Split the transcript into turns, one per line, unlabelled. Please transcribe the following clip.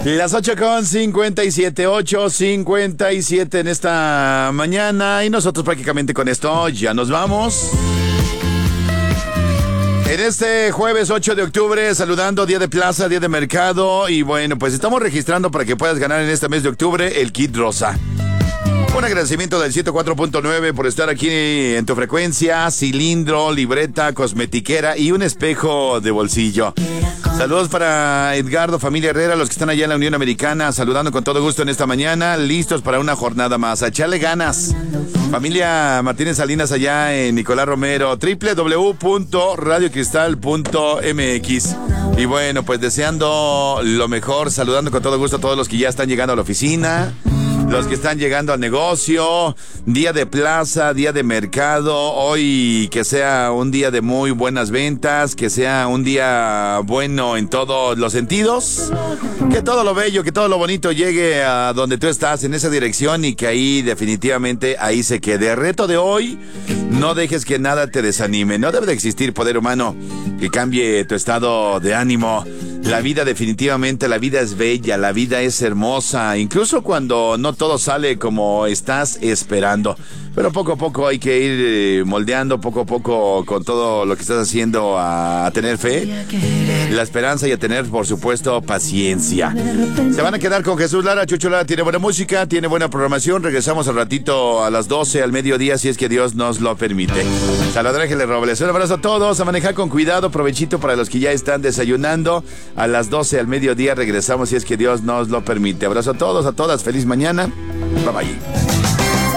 Las 8:57, 8:57 en esta mañana. Y nosotros prácticamente con esto ya nos vamos. En este jueves 8 de octubre, saludando Día de Plaza, Día de Mercado. Y bueno, pues estamos registrando para que puedas ganar en este mes de octubre el kit rosa. Un agradecimiento del 104.9 por estar aquí en tu frecuencia, cilindro, libreta, cosmetiquera y un espejo de bolsillo. Saludos para Edgardo, familia Herrera, los que están allá en la Unión Americana, saludando con todo gusto en esta mañana, listos para una jornada más. A echarle ganas. Familia Martínez Salinas allá en Nicolás Romero, www.radiocristal.mx. Y bueno, pues deseando lo mejor, saludando con todo gusto a todos los que ya están llegando a la oficina, los que están llegando al negocio, día de plaza, día de mercado, hoy que sea un día de muy buenas ventas, que sea un día bueno en todos los sentidos, que todo lo bello, que todo lo bonito llegue a donde tú estás, en esa dirección, y que ahí definitivamente ahí se quede. El reto de hoy, no dejes que nada te desanime, no debe de existir poder humano que cambie tu estado de ánimo. La vida definitivamente, la vida es bella, la vida es hermosa, incluso cuando no todo sale como estás esperando. Pero poco a poco hay que ir moldeando, poco a poco con todo lo que estás haciendo, a tener fe, la esperanza y a tener, por supuesto, paciencia. Se van a quedar con Jesús Lara. Chucho Lara tiene buena música, tiene buena programación. Regresamos al ratito a las 12 al mediodía, si es que Dios nos lo permite. Salvador Ángeles Robles. Un abrazo a todos, a manejar con cuidado, provechito para los que ya están desayunando. A las 12 al mediodía regresamos, si es que Dios nos lo permite. Abrazo a todos, a todas, feliz mañana. Bye bye.